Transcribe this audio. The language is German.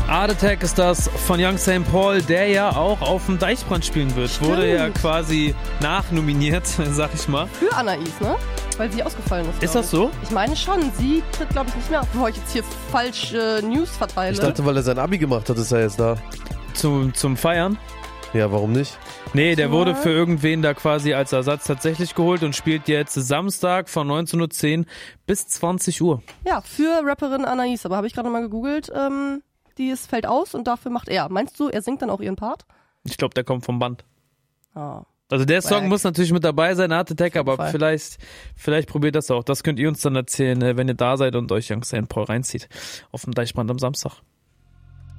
Art Attack ist das von Young St. Paul, der ja auch auf dem Deichbrand spielen wird. Stimmt. Wurde ja quasi nachnominiert, sag ich mal. Für Anais, ne? Weil sie ausgefallen ist. Ist das so? Ich meine schon. Sie tritt, glaube ich, nicht mehr auf, bevor ich jetzt hier falsche News verteile. Ich dachte, weil er sein Abi gemacht hat, ist er jetzt da. Zum Feiern? Ja, warum nicht? Nee, der wurde für irgendwen da quasi als Ersatz tatsächlich geholt und spielt jetzt Samstag von 19:10 bis 20 Uhr. Ja, für Rapperin Anais. Aber habe ich gerade mal gegoogelt. Fällt aus und dafür macht er. Meinst du, er singt dann auch ihren Part? Ich glaube, der kommt vom Band. Ah. Also der Song muss natürlich mit dabei sein, Art Attack, aber Fall. vielleicht probiert das auch. Das könnt ihr uns dann erzählen, wenn ihr da seid und euch Young St. Paul reinzieht. Auf dem Deichbrand am Samstag.